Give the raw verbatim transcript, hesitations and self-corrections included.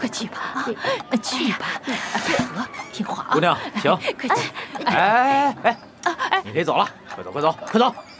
快去吧，去吧，得听话啊！ 姑娘，行。 快去！ 哎哎哎，你可以走了，快走快走快走！